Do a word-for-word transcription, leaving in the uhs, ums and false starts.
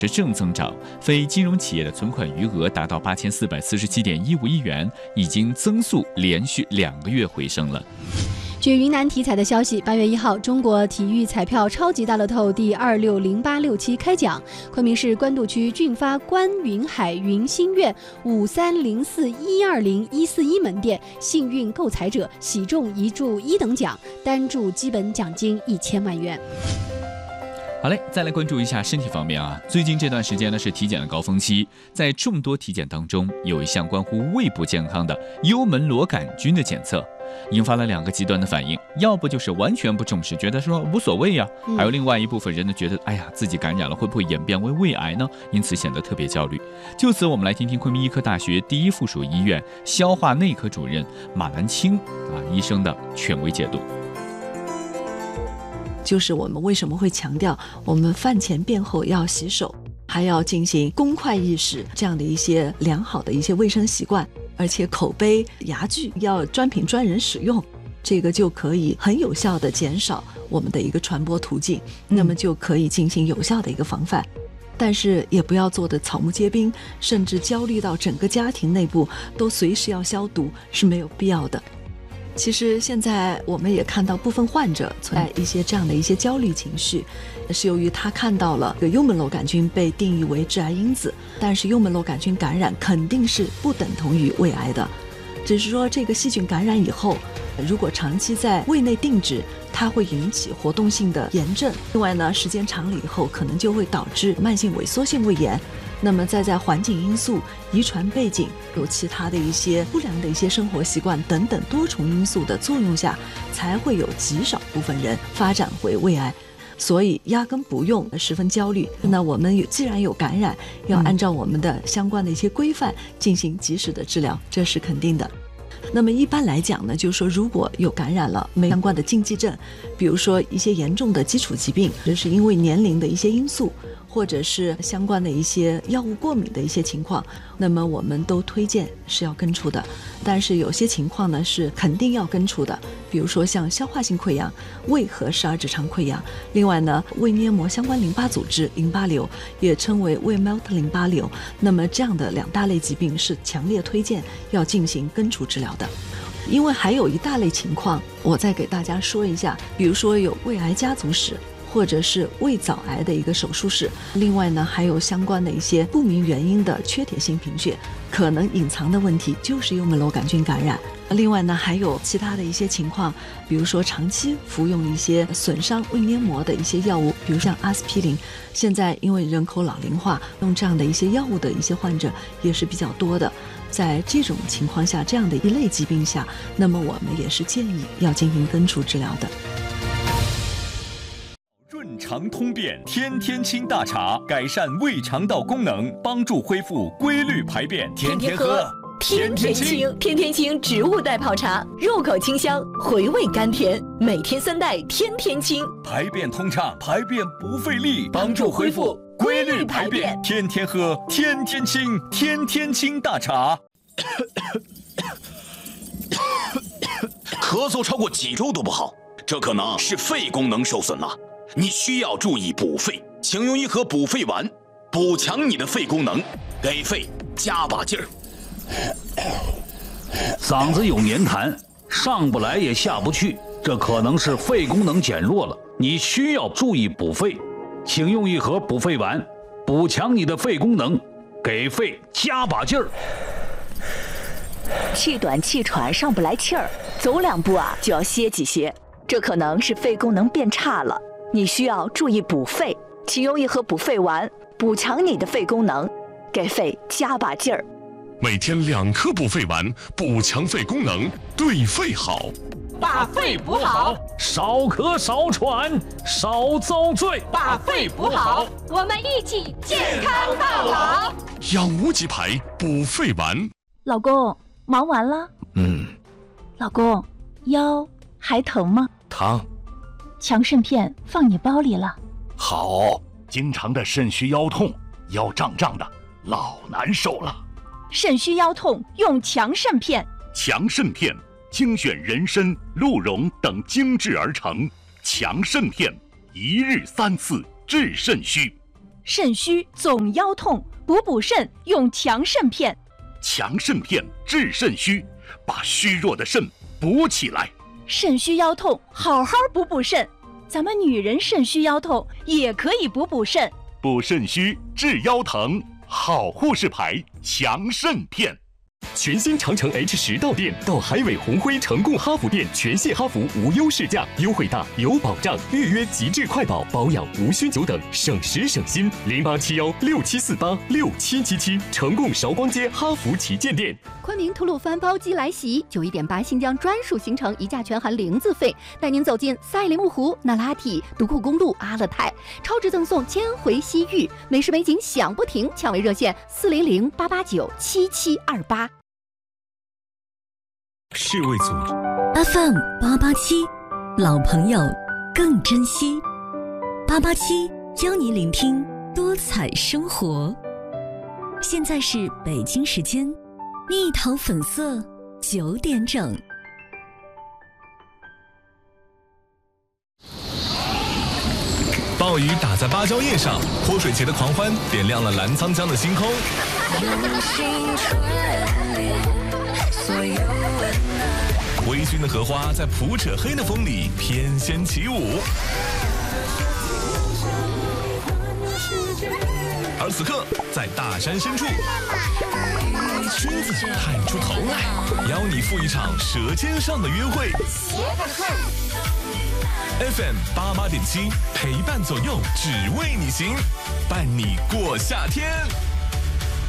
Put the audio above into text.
是正增长，非金融企业的存款余额达到八千四百四十七点一五亿元，已经增速连续两个月回升了。 据云南体彩的消息，八月一号，中国体育彩票超级大乐透第二六零八六期开奖，昆明市官渡区俊发观云海云心苑五三零四一二零一四一门店幸运购彩者喜中一注一等奖，单注基本奖金一千万元。 好嘞，再来关注一下身体方面啊。最近这段时间呢是体检的高峰期，在众多体检当中，有一项关乎胃部健康的幽门螺杆菌的检测，引发了两个极端的反应，要不就是完全不重视，觉得说无所谓呀、啊；还有另外一部分人呢，觉得哎呀自己感染了会不会演变为胃癌呢？因此显得特别焦虑。就此，我们来听听昆明医科大学第一附属医院消化内科主任马兰青啊医生的权威解读。 就是我们为什么会强调我们饭前便后要洗手，还要进行公筷意识这样的一些良好的一些卫生习惯，而且口杯牙具要专品专人使用，这个就可以很有效的减少我们的一个传播途径，那么就可以进行有效的一个防范。但是也不要做的草木皆兵，甚至焦虑到整个家庭内部都随时要消毒，是没有必要的。其实现在我们也看到部分患者存在一些这样的一些焦虑情绪，是由于他看到了幽门螺杆菌被定义为致癌因子，但是幽门螺杆菌感染肯定是不等同于胃癌的，只是说这个细菌感染以后，如果长期在胃内定植，它会引起活动性的炎症，另外呢，时间长了以后可能就会导致慢性萎缩性胃炎。那么再在环境因素、遗传背景、有其他的一些不良的一些生活习惯等等多重因素的作用下，才会有极少部分人发展为胃癌。所以压根不用十分焦虑。那我们有既然有感染，要按照我们的相关的一些规范进行及时的治疗，这是肯定的。那么一般来讲呢，就是说如果有感染了没相关的禁忌症，比如说一些严重的基础疾病，这是因为年龄的一些因素，或者是相关的一些药物过敏的一些情况，那么我们都推荐是要根除的。但是有些情况呢是肯定要根除的，比如说像消化性溃疡、胃和十二指肠溃疡，另外呢胃黏膜相关淋巴组织淋巴瘤，也称为胃 melt 淋巴瘤，那么这样的两大类疾病是强烈推荐要进行根除治疗的。因为还有一大类情况，我再给大家说一下，比如说有胃癌家族史，或者是胃早癌的一个手术史，另外呢还有相关的一些不明原因的缺铁性贫血，可能隐藏的问题就是幽门螺杆菌感染。另外呢还有其他的一些情况，比如说长期服用一些损伤胃黏膜的一些药物，比如像阿司匹林，现在因为人口老龄化，用这样的一些药物的一些患者也是比较多的。在这种情况下，这样的一类疾病下，那么我们也是建议要进行根除治疗的。 润肠通便天天清大茶，改善胃肠道功能，帮助恢复规律排便，天天喝天天清。天天清植物代泡茶，入口清香，回味甘甜，每天三袋天天清， 排便通畅，排便不费力，帮助恢复规律排便，天天喝天天清，天天清大茶。 咳嗽超过几周都不好，这可能是肺功能受损了，你需要注意补肺，请用一盒补肺丸，补强你的肺功能，给肺加把劲儿。 嗓子有黏痰，上不来也下不去，这可能是肺功能减弱了，你需要注意补肺，请用一盒补肺丸，补强你的肺功能，给肺加把劲儿。 气短气喘上不来气儿，走两步啊就要歇几歇，这可能是肺功能变差了，你需要注意补肺，请用一盒补肺丸，补强你的肺功能，给肺加把劲儿。 每天两颗补肺丸，补强肺功能，对肺好。 把肺补好， 少咳少喘少遭罪。 把肺补好，我们一起健康到老。 养无极牌补肺丸。 老公，忙完了？ 嗯。 老公，腰还疼吗？ 疼。 强肾片放你包里了。 好。经常的肾虚腰痛，腰胀胀的，老难受了。 肾虚腰痛用强肾片。 强肾片精选人参、鹿茸等精制而成，强肾片一日三次治肾虚。 肾虚总腰痛，补补肾用强肾片。 强肾片治肾虚，把虚弱的肾补起来。 肾虚腰痛，好好补补肾。咱们女人肾虚腰痛也可以补补肾。 补肾虚治腰疼，好护士牌强肾片。 全新长城 H 十到店，到海伟宏辉成贡哈弗店，全系哈弗无忧试驾，优惠大有保障，预约极致快保，保养无需久等，省时省心。零八七幺六七四八六七七七，成贡韶光街哈弗旗舰店。 昆明吐鲁番包机来袭，九一点八新疆专属行程，一价全含零自费，带您走进赛里木湖、那拉提、独库公路、阿勒泰，超值赠送千回西域，美食美景享不停，抢位热线四零零八八九七七二八。 世卫组织 F M 八八七，老朋友更珍惜。八八七邀你聆听多彩生活。现在是北京时间蜜桃粉色九点整。 暴雨打在芭蕉叶上，泼水节的狂欢点亮了澜沧江的星空。微醺的荷花在普者黑的风里翩跹起舞，而此刻在大山深处，君子探出头来，邀你赴一场舌尖上的约会。F M 八八点七，陪伴左右，只为你行，伴你过夏天。